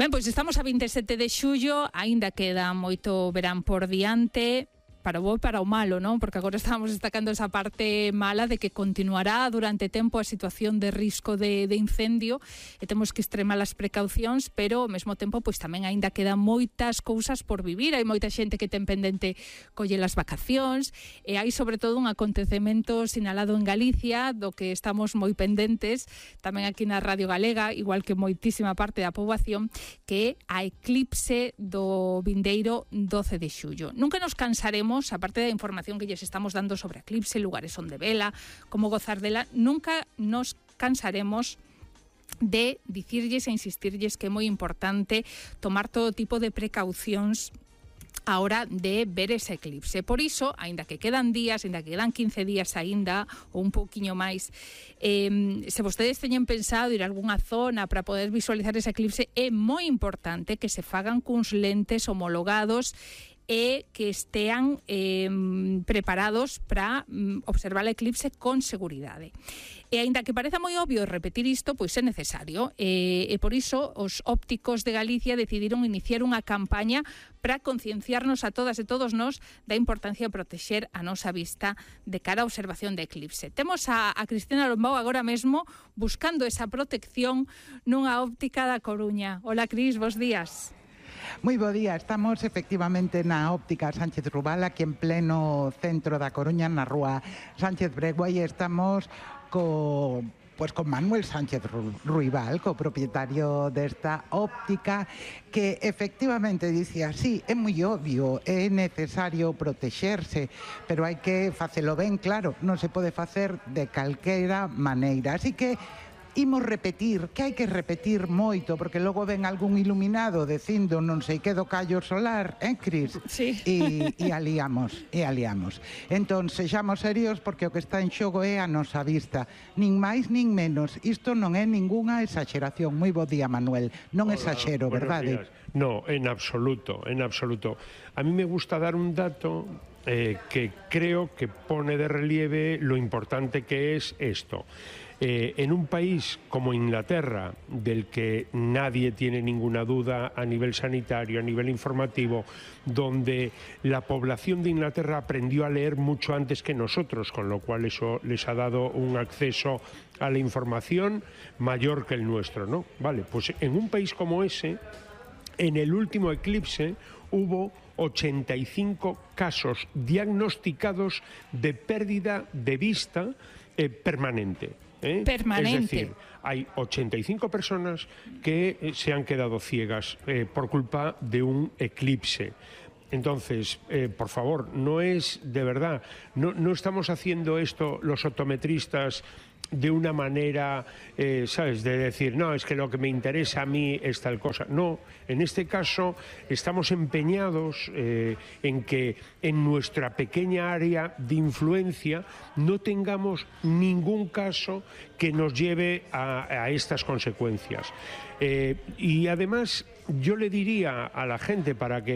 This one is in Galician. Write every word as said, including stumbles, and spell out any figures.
Ben, pois estamos a veinte e sete de xullo, aínda queda moito verán por diante, para o bo e para o malo, non? Porque agora estamos destacando esa parte mala de que continuará durante tempo a situación de risco de, de incendio e temos que extremar as precaucións, pero ao mesmo tempo pois tamén aínda quedan moitas cousas por vivir. Hai moita xente que ten pendente colle as vacacións e hai sobre todo un acontecemento sinalado en Galicia do que estamos moi pendentes tamén aquí na Radio Galega, igual que moitísima parte da poboación, que é a eclipse do vindeiro doce de xullo. Nunca nos cansaremos, aparte da información que lles estamos dando sobre a eclipse, lugares onde vela, como gozar dela, nunca nos cansaremos de dicirlles e insistirlles que é moi importante tomar todo tipo de precaucións a hora de ver ese eclipse. Por iso, aínda que quedan días, aínda que quedan quince días aínda, ou un pouquiño máis, eh, se vostedes teñen pensado ir a algunha zona para poder visualizar ese eclipse, é moi importante que se fagan cuns lentes homologados e que estean eh, preparados para mm, observar o eclipse con seguridade. E aínda que pareza moi obvio repetir isto, pois é necesario. E, e por iso os ópticos de Galicia decidiron iniciar unha campaña para concienciarnos a todas e todos nós da importancia de protexer a nosa vista de cara á observación de eclipse. Temos a, a Cristina Lombao agora mesmo buscando esa protección nunha óptica da Coruña. Hola, Cris, bos días. Moi bo día, estamos efectivamente na óptica Sánchez Rubal, aquí en pleno centro da Coruña, na rúa Sánchez Breguai, e estamos co, pues, con Manuel Sánchez Ruibal, co propietario desta óptica, que efectivamente dicía, sí, é moi obvio, é necesario protexerse, pero hai que facelo ben, claro, non se pode facer de calquera maneira, así que imos repetir, que hai que repetir moito, porque logo ven algún iluminado dicindo non sei que do callo solar, eh, Cris? Sí. E, e aliamos, e aliamos. Entón, sexamos serios, porque o que está en xogo é a nosa vista. Nin máis, nin menos. Isto non é ningunha exageración. Moi bo día, Manuel. Non exagero, verdade? No, en absoluto, en absoluto. A mí me gusta dar un dato eh, que creo que pone de relieve lo importante que es esto. Eh, en un país como Inglaterra, del que nadie tiene ninguna duda a nivel sanitario, a nivel informativo, donde la población de Inglaterra aprendió a leer mucho antes que nosotros, con lo cual eso les ha dado un acceso a la información mayor que el nuestro, ¿no? Vale, pues en un país como ese, en el último eclipse hubo ochenta y cinco casos diagnosticados de pérdida de vista eh, permanente. ¿Eh? Permanente. Es decir, hay ochenta y cinco personas que eh, se han quedado ciegas eh, por culpa de un eclipse. Entonces, eh, por favor, no es de verdad, no, no estamos haciendo esto los optometristas de una manera, eh, ¿sabes?, de decir, no, es que lo que me interesa a mí es tal cosa. No, en este caso estamos empeñados eh, en que en nuestra pequeña área de influencia no tengamos ningún caso que nos lleve a, a estas consecuencias. Eh, y además, yo le diría a la gente, para que